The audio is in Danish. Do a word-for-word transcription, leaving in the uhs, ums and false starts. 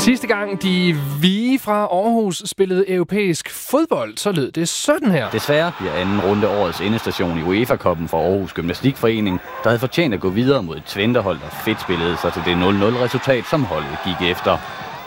Sidste gang de Vige fra Aarhus spillede europæisk fodbold, så lød det sådan her. Desværre bliver anden runde årets endestation i UEFA-cuppen for Aarhus Gymnastikforening, der havde fortjent at gå videre mod et Twentehold, der fedt spillede sig til det nul nul-resultat, som holdet gik efter.